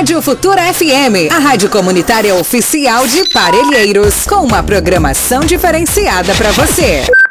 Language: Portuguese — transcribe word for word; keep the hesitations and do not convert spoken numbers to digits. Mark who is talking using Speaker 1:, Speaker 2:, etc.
Speaker 1: Rádio Futura F M, a rádio comunitária oficial de Parelheiros, com uma programação diferenciada para você.